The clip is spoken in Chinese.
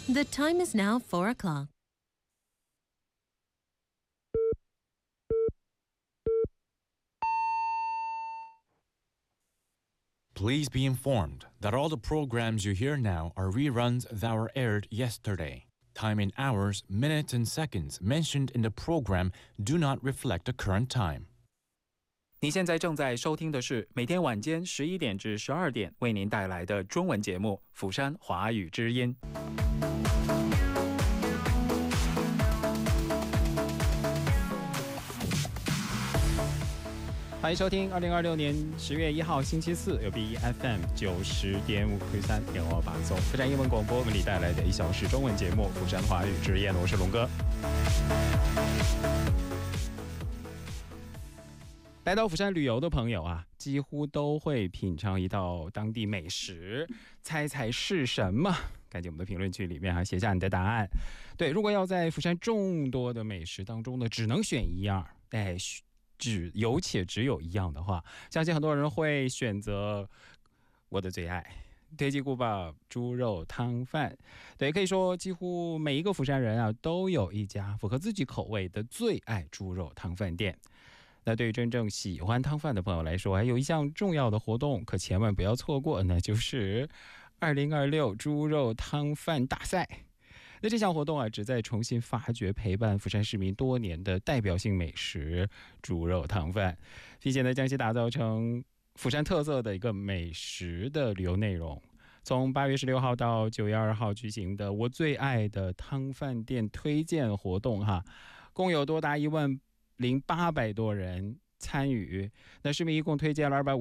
The time is now 4 o'clock. Please be informed that all the programs you hear now are reruns that were aired yesterday. Time in hours, minutes, and seconds mentioned in the program do not reflect the current time. 你现在正在收听的是每天晚间11点至12点为您带来的中文节目《釜山华语之音》。欢迎收听2026年10月1号星期四由 BFM 90.5魁三联合放送釜山英文广播为你带来的1小时中文节目《釜山华语之音》，我是龙哥。来到釜山旅游的朋友啊，几乎都会品尝一道当地美食，猜猜是什么？赶紧我们的评论区里面写下你的答案。对，如果要在釜山众多的美食当中呢，只能选一样，只有一样的话，相信很多人会选择我的最爱推鸡古堡猪肉汤饭。对，可以说几乎每一个釜山人啊，都有一家符合自己口味的最爱猪肉汤饭店。那对于真正喜欢汤饭的朋友来说，还有一项重要的活动可千万不要错过，那就是2026猪肉汤饭大赛。那这项活动啊，旨在重新发掘陪伴釜山市民多年的代表性美食猪肉汤饭，并且呢将其打造成釜山特色的一个美食的旅游内容。从8月16号到9月2号举行的我最爱的汤饭店推荐活动共有多达10800多人参与。那市民一共推荐了250